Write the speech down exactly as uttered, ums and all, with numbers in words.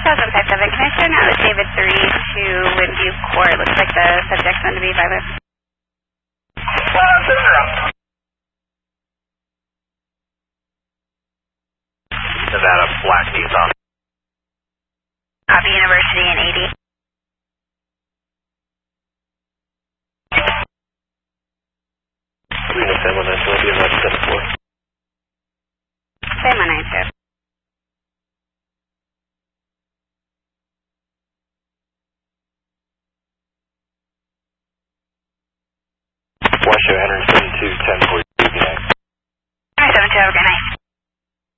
thousand five seven, can I share now with David three to Windview Court? Looks like the subject's going to be violent. Nevada, Black Nissan. Copy, University in eighty. Arena seven one nine two, will be about seven four. seven one nine two. Washoe entering